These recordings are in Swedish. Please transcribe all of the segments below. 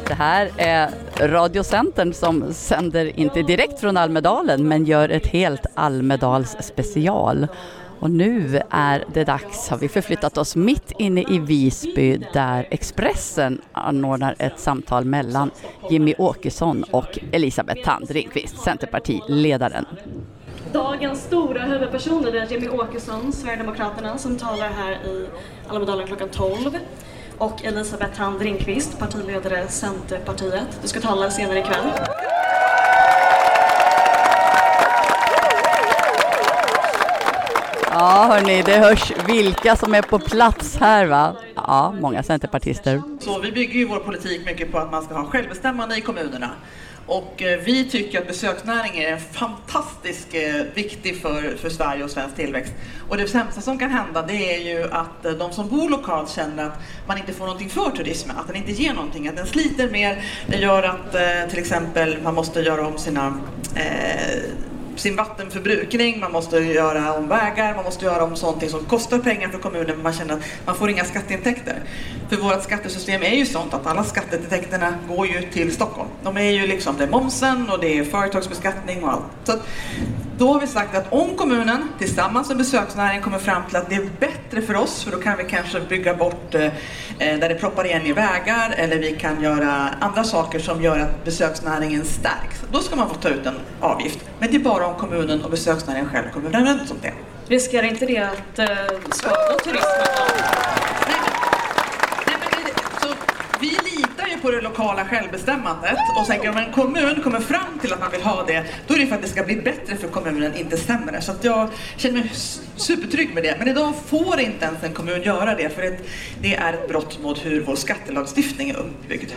Det här är Radio Centern som sänder inte direkt från Almedalen men gör ett helt Almedals special. Och nu är det dags, har vi förflyttat oss mitt inne i Visby där Expressen anordnar ett samtal mellan Jimmy Åkesson och Elisabeth Thand Ringqvist, Centerpartiledaren. Dagens stora huvudpersoner är Jimmy Åkesson, Sverigedemokraterna, som talar här i Almedalen klockan 12. Och Elisabeth Thand Ringqvist, partiledare Centerpartiet. Du ska tala senare ikväll. Ja hörni, det hörs vilka som är på plats här va? Ja, många centerpartister. Så vi bygger ju vår politik mycket på att man ska ha självbestämmande i kommunerna. Och vi tycker att besöksnäringen är fantastiskt viktig för Sverige och svensk tillväxt. Och det sämsta som kan hända det är ju att de som bor lokalt känner att man inte får någonting för turismen. Att den inte ger någonting, att den sliter mer. Det gör att till exempel man måste göra om sin vattenförbrukning, man måste göra om vägar, man måste göra om sånt som kostar pengar för kommunen men man känner att man får inga skatteintäkter. För vårt skattesystem är ju sånt att alla skatteintäkterna går ju till Stockholm. De är ju liksom, det är momsen och det är företagsbeskattning och allt. Så då har vi sagt att om kommunen tillsammans med besöksnäringen kommer fram till att det är bättre för oss, för då kan vi kanske bygga bort där det proppar igen i vägar eller vi kan göra andra saker som gör att besöksnäringen stärks. Då ska man få ta ut en avgift. Men det är bara om kommunen och besöksnäringen själv kommer överens om det. Riskerar inte det att skada turismen? Vi litar ju på det lokala självbestämmandet och sen om en kommun kommer fram till att man vill ha det, då är det för att det ska bli bättre för kommunen, inte sämre. Så att jag känner mig supertrygg med det. Men idag får inte ens en kommun göra det för det är ett brott mot hur vår skattelagstiftning är uppbyggd.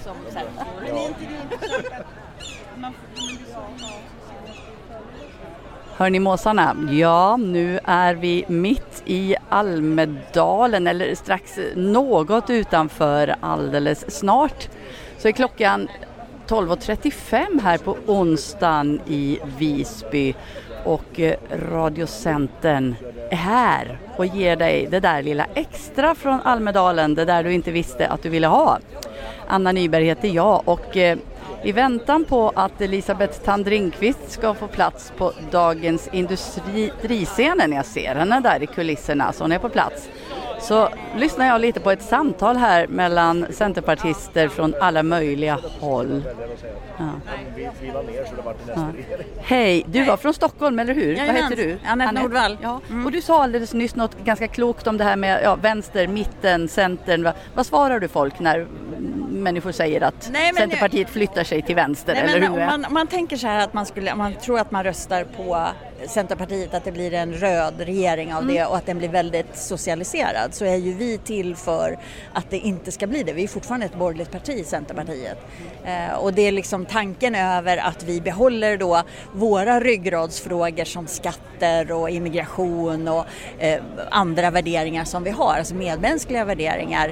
Hörni måsarna, ja nu är vi mitt i Almedalen eller strax något utanför alldeles snart. Så är klockan 12.35 här på onsdagen i Visby och Radio Centern är här och ger dig det där lilla extra från Almedalen, det där du inte visste att du ville ha. Anna Nyberg heter jag och i väntan på att Elisabeth Thand Ringqvist ska få plats på dagens industriscenen, jag ser henne där i kulisserna så hon är på plats, så lyssnar jag lite på ett samtal här mellan centerpartister från alla möjliga håll. Ja. Ja. Hej, du var från Stockholm eller hur? Jajamän. Vad heter du? Anette Nordvall. Ja. Och du sa alldeles nyss något ganska klokt om det här med vänster, mitten, centern. Vad svarar du folk när människor säger att Centerpartiet flyttar sig till vänster? Eller hur? Man tänker så här att man tror att man röstar på Centerpartiet, att det blir en röd regering av det och att den blir väldigt socialiserad, så är ju vi till för att det inte ska bli det. Vi är fortfarande ett borgerligt parti, Centerpartiet. Och det är liksom tanken över att vi behåller då våra ryggradsfrågor som skatter och immigration och andra värderingar som vi har, alltså medmänskliga värderingar,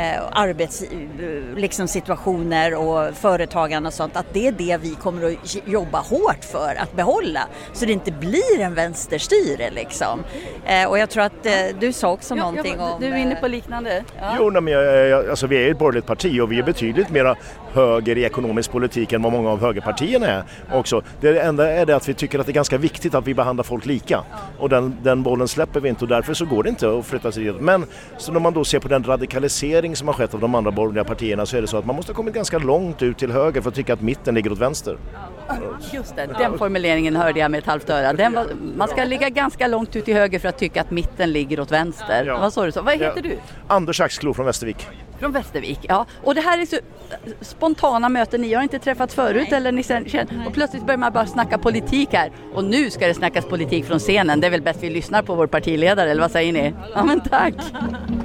arbetssituationer och företagande och sånt, att det är det vi kommer att jobba hårt för att behålla, så det inte blir en vänsterstyre liksom. Och jag tror att du sa också någonting om... Du är inne på liknande. Ja. Jo, men alltså, vi är ett borgerligt parti och vi är betydligt mer höger i ekonomisk politik än vad många av högerpartierna är också. Det enda är det att vi tycker att det är ganska viktigt att vi behandlar folk lika. Och den bollen släpper vi inte och därför så går det inte att flytta sig dit. Men så när man då ser på den radikalisering som har skett av de andra borgerliga partierna så är det så att man måste ha kommit ganska långt ut till höger för att tycka att mitten ligger åt vänster. Just det, den formuleringen hörde jag med ett halvt öra. Man ska ligga ganska långt ut till höger för att tycka att mitten ligger åt vänster. Ja. Vad sa du så? Vad heter du? Anders Axklo från Västervik. Från Västervik, ja. Och det här är så spontana möten. Ni har inte träffat förut eller ni känner, och plötsligt börjar man bara snacka politik här. Och nu ska det snackas politik från scenen. Det är väl bäst vi lyssnar på vår partiledare, eller vad säger ni? Ja men tack!